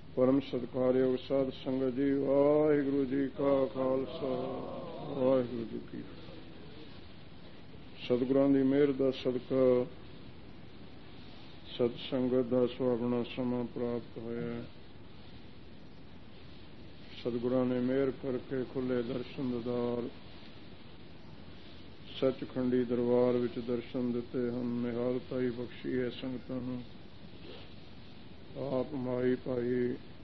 परम सत्कारयोग साध संगत जी, वाहिगुरु जी का खालसा वाहिगुरु जी की सतगुरां दी मेहर दा सदका सतसंगत दा सुहावना समा प्राप्त होया। सतगुरां ने मेहर करके खुले दर्शन दीदार सचखंडी दरबार विच दर्शन दिते हैं। निहालता ही बख्शी है संगतां नूं। आप माई भाई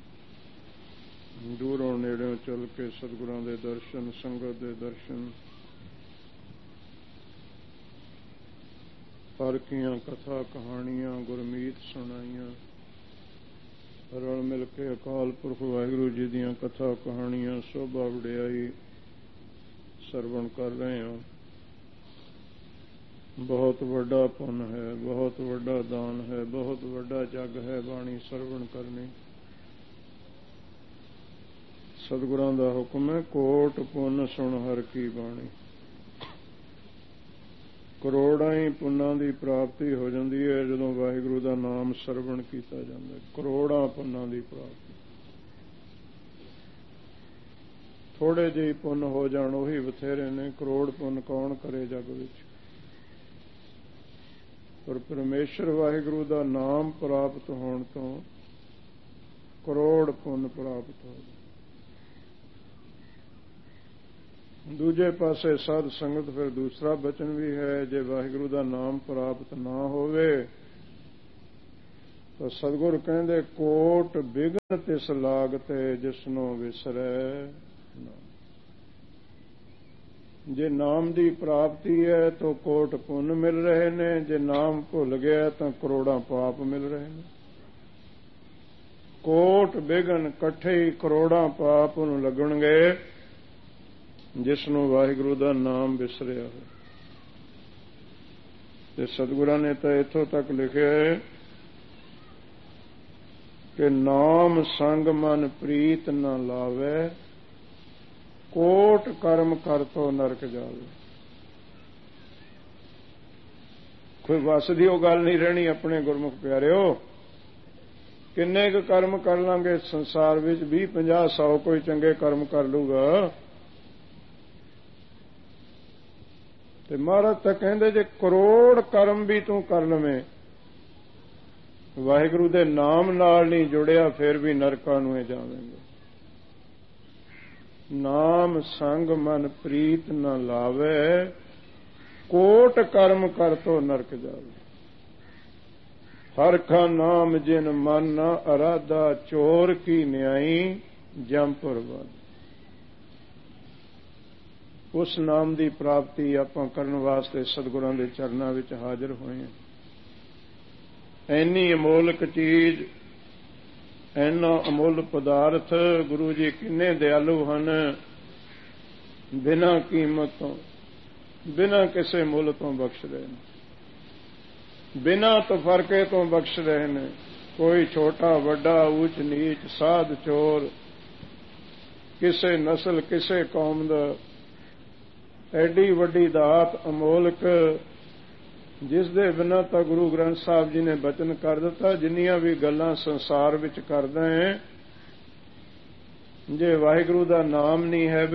दूरों नेड़ों चल के सतगुरां दे दर्शन संगत दे दर्शन पारखियां कथा कहानियां गुरमीत सुनाइयां रल मिल के अकाल पुरख वाहिगुरु जी दियां कथा कहानियां शोभा वडियाई सरवण कर रहे हैं। बहुत वड्डा पुण्य है, बहुत वड्डा दान है, बहुत वड्डा जग है बाणी सरवण करनी। सतगुरां दा हुक्म है कोट पुण्य सुन हर की बाणी। करोड़ां ही पुन्नां दी प्राप्ति हो जाती है जदों वाहिगुरु दा नाम सरवण कीता जांदा है। करोड़ां पुन्नां दी प्राप्ति। थोड़े ਜਿਹੇ पुन हो जाण ਉਹੀ बथेरे ने। करोड़ पुन कौन करे जग विच। पर परमेश्वर वाहिगुरु दा नाम प्राप्त होण तो करोड़ पुन प्राप्त हो। दूजे पासे साध संगत फिर दूसरा बचन भी है, जे वाहिगुरु दा नाम प्राप्त ना होवे तो सतगुर कहंदे कोट बिघन तिस लागते जिसनो विसरै ना। जे नाम दी प्राप्ति है तो कोट पुण्य मिल रहे ने, जे नाम भुल गया तो करोड़ां पाप मिल रहे ने। कोट बिघन कट्ठे ही करोड़ां पाप नूं लगणगे जिसनों वाहिगुरु दा नाम विसरिया हो। ते सतगुरां ने तो इत्थों तक लिखिया है कि नाम संग मन प्रीत न लावे कोट कर्म कर तो नरक जावे। कोई वस दी ओह गल नहीं रहनी अपने गुरमुख प्यारिओ। किन्ने क कर्म कर लांगे संसार विच 20 50 100 कोई चंगे कर्म कर लूगा ते महाराज तां कहंदे जे करोड़ कर्म भी तूं कर लवें वाहिगुरु दे नाम नाल नहीं जुड़िया फिर भी नरकां नूं जावेंगे। नाम संग मन प्रीत न लावे कोट कर्म कर तो नरक जावे। हर खा नाम जिन मन न अराधा चोर की न्याई जमपुर बद। उस नाम की प्राप्ति आपां करन वास्ते सतगुरां दे चरनां विच हाजिर होए हैं। इन्नी अमोलक चीज इन्ना अमुल पदार्थ गुरु जी किन्ने दयालु हन। बिना कीमत तो बिना किसी मुल तो बख्श रहे हैं। बिना तफरके तो बख्श रहे हैं। कोई छोटा वड्डा ऊच नीच साध चोर किसे नस्ल किसे कौम दा एडी वड्डी दात अमोलक जिस दे बिना तो गुरु ग्रंथ साहब जी ने वचन कर दिता जिन्नियां भी गल्लां संसार विच करदे हैं जे वाहिगुरु दा नाम नहीं है